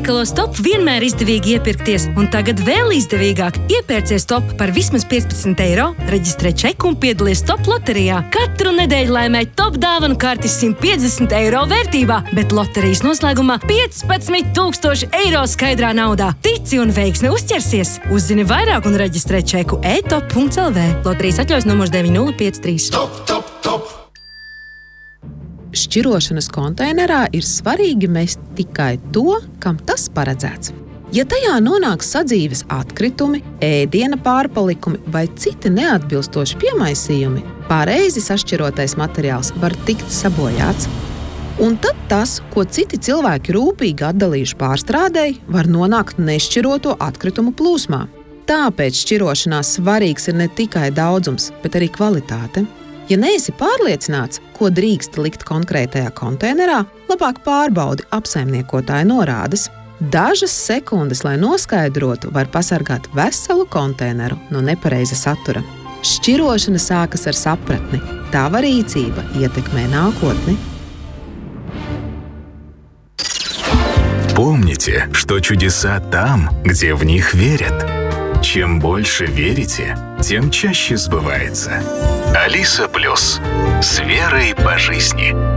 Veikalos Top vienmēr izdevīgi iepirkties, un tagad vēl izdevīgāk iepērcies Top par vismaz 15 eiro, reģistrē čeku un piedalies Top loterijā. Katru nedēļu laimē Top dāvanu karti 150 eiro vērtībā, bet loterijas noslēgumā 15,000 eiro skaidrā naudā. Tici un veiksmi uzķersies! Uzzini vairāk un reģistrē čeku e-top.lv. Loterijas atļaujas numurs 9053. Top, top, top! Šķirošanas konteinerā ir svarīgi mest tikai to, kam tas paredzēts. Ja tajā nonāk sadzīves atkritumi, ēdiena pārpalikumi vai citi neatbilstoši piemaisījumi, pareizi sašķirotais materiāls var tikt sabojāts. Un tad tas, ko citi cilvēki rūpīgi atdalījuši pārstrādei, var nonākt nešķiroto atkritumu plūsmā. Tāpēc šķirošanā svarīgs ir ne tikai daudzums, bet arī kvalitāte. Ja neesi pārliecināts, ko drīkst likt konkrētajā konteinerā, labāk pārbaudi apsaimniekotāja norādes. Dažas sekundes, lai noskaidrotu, var pasargāt veselu konteineru no nepareiza satura. Šķirošana sākas ar sapratni. Tava rīcība ietekmē nākotni. Помните, что чудеса там, где в них верят. Чем больше верите, тем чаще сбывается. Алиса Плюс. С верой по жизни.